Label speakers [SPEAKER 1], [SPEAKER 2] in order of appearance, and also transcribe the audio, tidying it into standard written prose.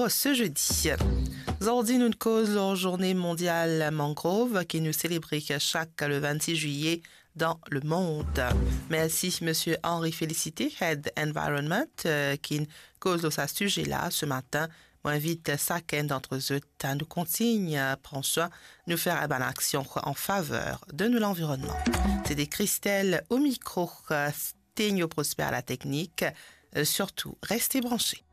[SPEAKER 1] ce jeudi. Aujourd'hui, nous cause la journée mondiale mangrove qui nous célèbre chaque le 26 juillet dans le monde. Merci, Monsieur Henri Félicité, Head Environment, qui cause de ce sujet-là ce matin. M'invite chacun d'entre eux à nous consigne, prendre soin, nous faire une action en faveur de l'environnement. C'est des Christelle au micro, Sténio Prosper à la technique. Surtout, restez branchés.